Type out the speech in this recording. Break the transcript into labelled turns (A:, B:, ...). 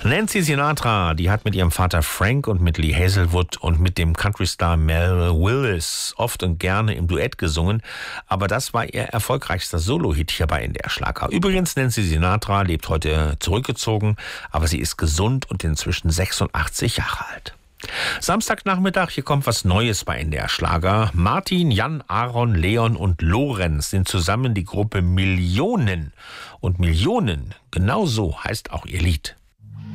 A: Nancy Sinatra, die hat mit ihrem Vater Frank und mit Lee Hazelwood und mit dem Countrystar Mel Willis oft und gerne im Duett gesungen, aber das war ihr erfolgreichster Solo-Hit hier bei NDR Schlager. Übrigens, Nancy Sinatra lebt heute zurückgezogen, aber sie ist gesund und inzwischen 86 Jahre alt. Samstagnachmittag, hier kommt was Neues bei NDR Schlager. Martin, Jan, Aaron, Leon und Lorenz sind zusammen die Gruppe Millionen. Und Millionen, genau so heißt auch ihr Lied.